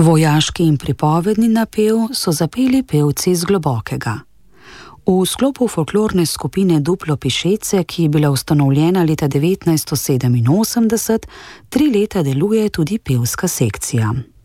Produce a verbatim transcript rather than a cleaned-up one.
Vojaški in pripovedni napev so zapeli pevci iz Globokega. V sklopu folklorne skupine Duplo Pišece, ki je bila ustanovljena leta devetnajststo sedeminosemdeset, tri leta deluje tudi pevska sekcija.